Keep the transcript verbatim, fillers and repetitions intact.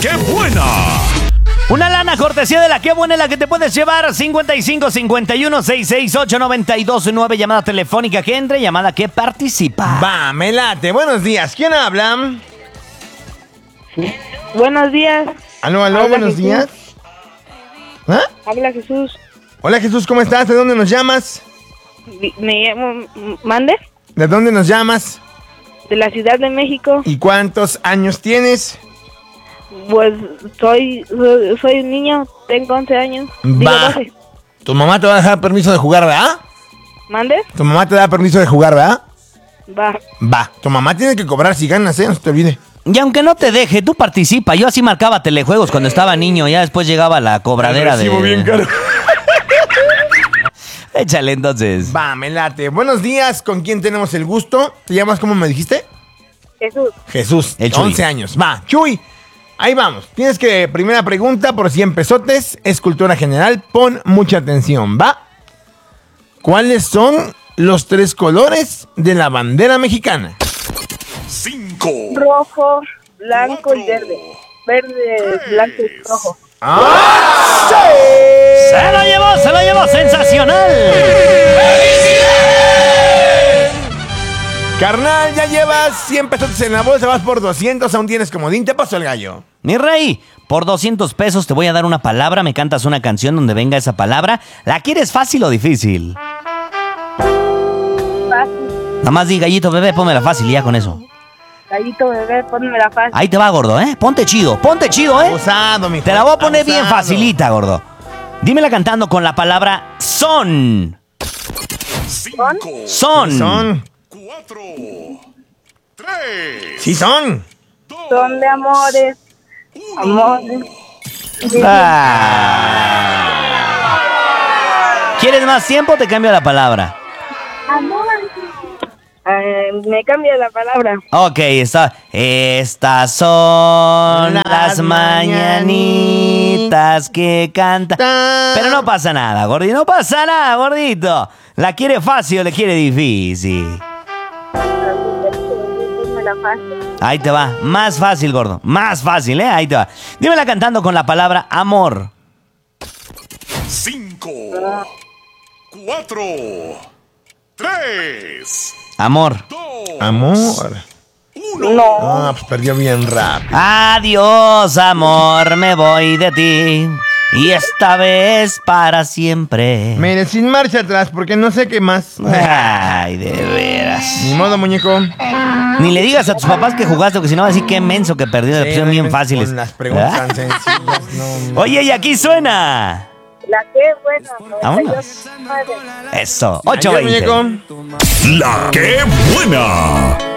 ¡Qué buena! Una lana cortesía de la que buena, la que te puedes llevar. Cincuenta y cinco, cincuenta y uno, sesenta y seis, ocho, noventa y dos, nueve. Llamada telefónica que entre, llamada que participa. Va, me late. Buenos días. ¿Quién habla? Buenos días. Aló, aló, Habla buenos Jesús. días. ¿Ah? Habla Jesús. Hola Jesús, ¿cómo estás? ¿De dónde nos llamas? Vi- Me llamo Mande, ¿De dónde nos llamas? de la Ciudad de México. ¿Y cuántos años tienes? Pues soy, soy, soy un niño, tengo once años. Digo Va. doce. Tu mamá te va a dejar permiso de jugar, ¿verdad? ¿Mande? Tu mamá te da permiso de jugar, ¿verdad? Va. Va. Tu mamá tiene que cobrar si ganas, ¿eh? No se te olvide. Y aunque no te deje, tú participa. Yo así marcaba telejuegos cuando estaba niño. Ya después llegaba la cobradera de... Recibo bien caro. Échale entonces. Va, me late. Buenos días, ¿con quién tenemos el gusto? ¿Te llamas cómo me dijiste? Jesús. Jesús, El Chuy. once años. Va, Chuy, ahí vamos. Tienes que, primera pregunta por cien pesotes, es cultura general, pon mucha atención, ¿va? ¿Cuáles son los tres colores de la bandera mexicana? Cinco. Rojo, blanco y verde. Verde, blanco y rojo. ¡Ah! ¡Se lo llevó, se lo llevó! ¡Sensacional! Carnal, ya llevas cien pesotes en la bolsa, vas por doscientos, aún tienes comodín, te pasó el gallo. Mi rey, por doscientos pesos te voy a dar una palabra. Me cantas una canción donde venga esa palabra. ¿La quieres fácil o difícil? Fácil. Nada más di, gallito bebé, pónmela fácil y ya con eso. Gallito bebé, ponme la fácil. Ahí te va, gordo, ¿eh? Ponte chido, ponte chido, ¿eh? Abusado, mi Te la voy a poner bien abusado. facilita, gordo. Dímela cantando con la palabra son. Cinco. Son. Son. Cuatro. Tres. Sí son. Son de amores. Amores. Ah. ¿Quieres más tiempo? Te cambio la palabra. Amor. Eh, me cambia la palabra. Ok, está. Estas son Las las mañanitas que cantan. Pero no pasa nada, gordito. No pasa nada, gordito. ¿La quiere fácil o le quiere difícil? Ponme la fácil. Ahí te va. Más fácil, gordo. Más fácil, ¿eh? Ahí te va. Dímela cantando con la palabra amor. Cinco. Cuatro. Tres. Amor. Dos. Amor. No. Ah, pues perdió bien rápido. Adiós, amor, me voy de ti. Y esta vez para siempre. Mire, sin marcha atrás, porque no sé qué más. Ay, de veras. Ni modo, muñeco. Ni le digas a tus papás que jugaste, porque si no va a decir qué menso que perdió. Le pusieron bien fáciles. Con las preguntas ¿Ah? tan sencillas, no. Oye, y aquí suena. La que buena. Vámonos. noventa y ocho punto nueve. Eso. Ocho Adiós, veinte. muñeco. La que buena.